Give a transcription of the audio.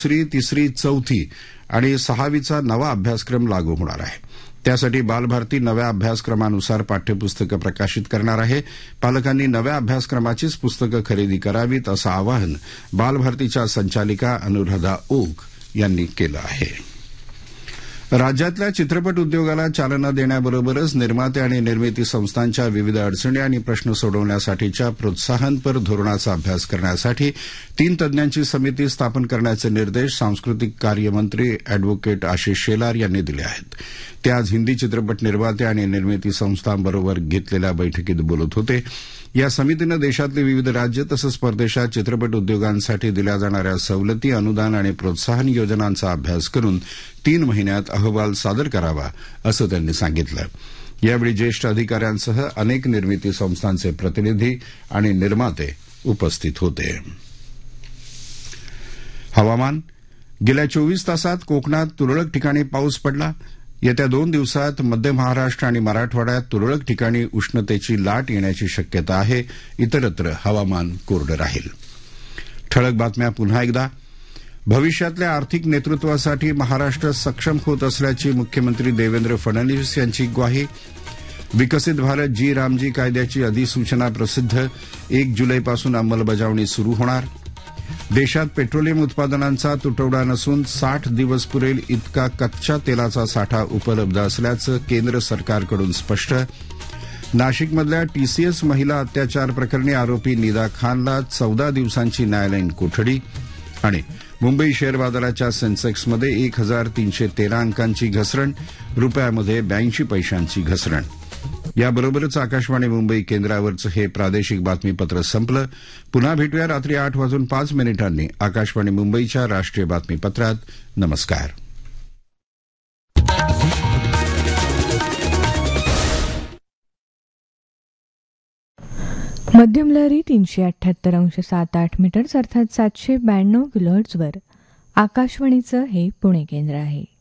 दुसरी, तिसरी, चौथी आणि 6वीचा नवा अभ्यासक्रम लागू होणार आहे. त्यासाठी बालभारती नव्या अभ्यासक्रमानुसार पाठ्यपुस्तकं प्रकाशित करणार आहे. पालकांनी नव्या अभ्यासक्रमाचीच पुस्तकं खरेदी करावीत असं आवाहन बालभारतीच्या संचालिका अनुराधा ओक यांनी केलं आहे. राज्यातल्या चित्रपट उद्योगाला चालना देण्याबरोबरच निर्माते आणि निर्मिती संस्थांच्या विविध अडचणी आणि प्रश्न सोडवण्यासाठीच्या प्रोत्साहनपर धोरणाचा अभ्यास करण्यासाठी 3 तज्ञांची समिती स्थापन करण्याचे निर्देश सांस्कृतिक कार्यमंत्री अॅडव्होकेट आशिष शेलार यांनी दिले आहेत. ते आज हिंदी चित्रपट निर्माते आणि निर्मिती संस्थांबरोबर घेतलेल्या बैठकीत बोलत होते. या समितीनं देशातली विविध राज्य तसंच परदेशात चित्रपट उद्योगांसाठी दिल्या जाणाऱ्या सवलती, अनुदान आणि प्रोत्साहन योजनांचा अभ्यास करून 3 महिन्यात अहवाल सादर करावा असं त्यांनी सांगितलं. यावेळी ज्येष्ठ अधिकाऱ्यांसह अनेक निर्मिती संस्थांचे प्रतिनिधी आणि निर्माते उपस्थित होते. हवामान. गेल्या 24 तासात कोकणात तुरळक ठिकाणी पाऊस पडला. येत्या 2 दिवसात मध्य महाराष्ट्र आणि मराठवाड्यात तुरळक ठिकाणी उष्णतेची लाट येण्याची शक्यता आहे. इतरत्र हवामान कोरडं राहील. ठळक बातम्या पुन्हा एकदा. भविष्यातल्या आर्थिक नेतृत्वासाठी महाराष्ट्र सक्षम होत असल्याची मुख्यमंत्री देवेंद्र फडणवीस यांची ग्वाही. विकसित भारत जी रामजी कायद्याची अधिसूचना प्रसिद्ध. 1 जुलैपासून अंमलबजावणी सुरू होणार. देशात पेट्रोलियम उत्पादनांचा तुटवडा नसून 60 दिवस पुरेल इतका कच्च्या तेलाचा साठा उपलब्ध असल्याचं केंद्र सरकारकडून स्पष्ट. नाशिकमधल्या टीसीएस महिला अत्याचार प्रकरणी आरोपी निदा खानला 14 दिवसांची न्यायालयीन कोठडी. आणि मुंबई शेअर बाजाराच्या सेन्सेक्समध्ये 1313 अंकांची घसरण. रुपयामध्ये 82 पैशांची घसरण. याबरोबरच आकाशवाणी मुंबई केंद्रावरचं हे प्रादेशिक बातमीपत्र संपलं. पुन्हा भेटूया रात्री 8:05 आकाशवाणी मुंबईच्या राष्ट्रीय बातमीपत्रात. नमस्कार. मध्यम लहरी 378.78 मीटर्स अर्थात 792 किलोहर्ट्झवर आकाशवाणीचं हे पुणे केंद्र आहे.